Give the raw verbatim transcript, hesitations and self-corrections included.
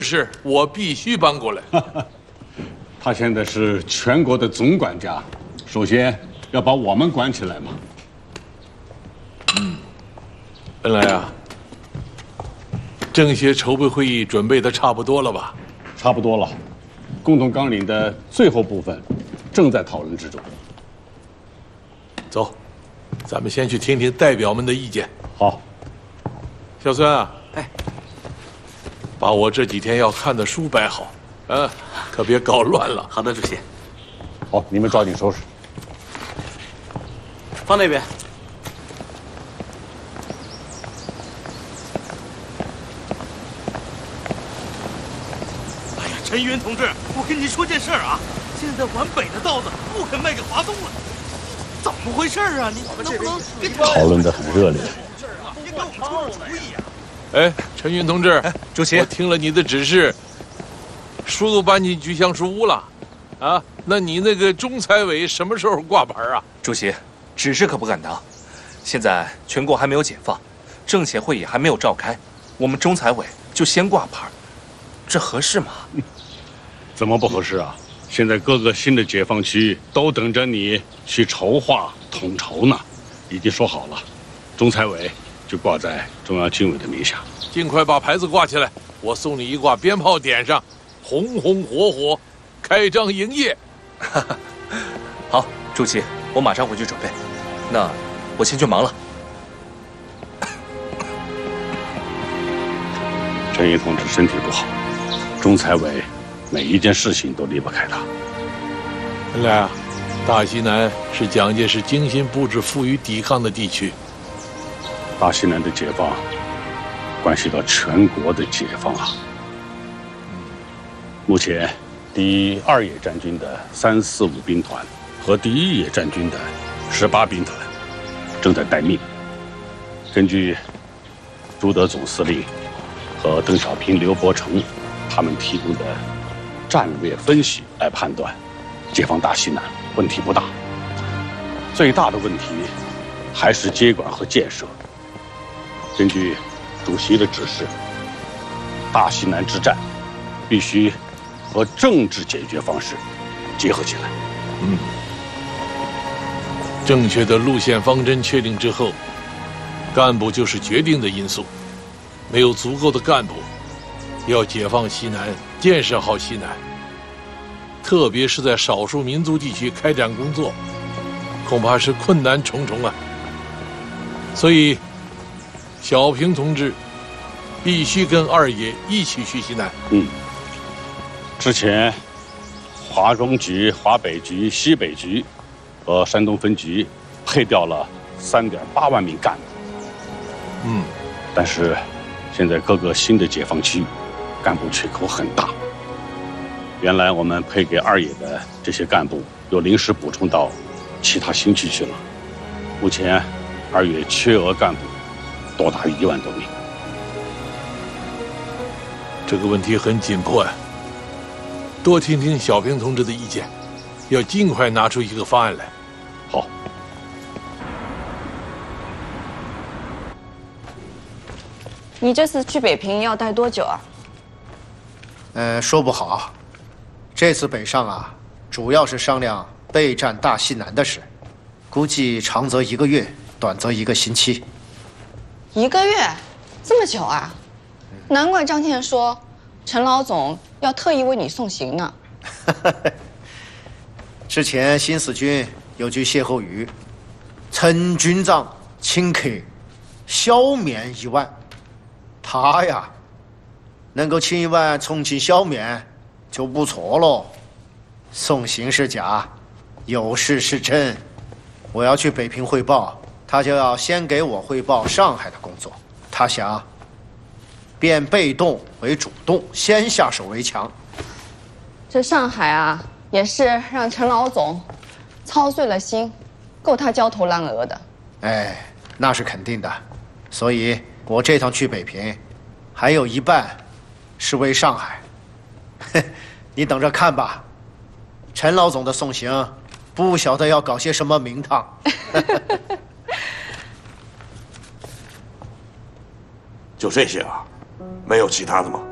事我必须搬过来。 他现在是全国的总管家，首先要把我们管起来嘛。 嗯，本来啊，政协筹备会议准备的差不多了吧？ 差不多了，共同纲领的最后部分正在讨论之中。 走，咱们先去听听代表们的意见。 好， 小孙啊， 哎， 把我这几天要看的书摆好，啊，可别搞乱了。 好的，主席。 好，你们抓紧收拾。 放那边。哎呀，陈云同志，我跟您说件事儿啊，现在皖北的稻子不肯卖给华东了，怎么回事啊？你能不能给讨论得很热烈。 别给我们出出主意啊！ 哎，陈云同志， 哎，主席， 我听了你的指示，书都搬进菊香书屋了，啊，那你那个中财委什么时候挂牌啊？ 主席，指示可不敢当，现在全国还没有解放，政协会议还没有召开，我们中财委就先挂牌，这合适吗？ 怎么不合适啊？现在各个新的解放区都等着你去筹划统筹呢，已经说好了，中财委就挂在中央军委的名下。 尽快把牌子挂起来，我送你一挂鞭炮点上，红红火火，开张营业。 好，主席，我马上回去准备。那我先去忙了。 陈毅同志身体不好，中财委每一件事情都离不开他。 原来啊，大西南是蒋介石精心布置富于抵抗的地区。 大西南的解放，关系到全国的解放啊。目前，第二野战军的三四五兵团和第一野战军的十八兵团正在待命。根据朱德总司令和邓小平、刘伯承他们提供的战略分析来判断，解放大西南问题不大。最大的问题还是接管和建设。根据主席的指示，大西南之战必须和政治解决方式结合起来。 嗯，正确的路线方针确定之后，干部就是决定的因素。没有足够的干部，要解放西南、建设好西南，特别是在少数民族地区开展工作，恐怕是困难重重啊。所以，小平同志必须跟二爷一起去西南。 嗯，之前华中局、华北局、西北局和山东分局配调了三点八万名干部。 嗯， 但是现在各个新的解放区干部缺口很大。原来我们配给二野的这些干部又临时补充到其他新区去了。目前二野缺额干部多达一万多名。 这个问题很紧迫啊，多听听小平同志的意见，要尽快拿出一个方案来。 好。 你这次去北平要待多久啊？ 呃，说不好。这次北上啊，主要是商量备战大西南的事，估计长则一个月，短则一个星期。 一个月，这么久啊？难怪张倩说，陈老总要特意为你送行呢。 之前新四军有句歇后语：“陈军长请客，小面一碗。”他呀，能够请一碗重庆小面就不错喽。送行是假，有事是真。我要去北平汇报，他就要先给我汇报上海的工作。他想变被动为主动，先下手为强。 这上海啊，也是让陈老总操碎了心，够他焦头烂额的。 哎，那是肯定的。所以我这趟去北平，还有一半是为上海。你等着看吧，陈老总的送行，不晓得要搞些什么名堂。 就这些啊，没有其他的吗？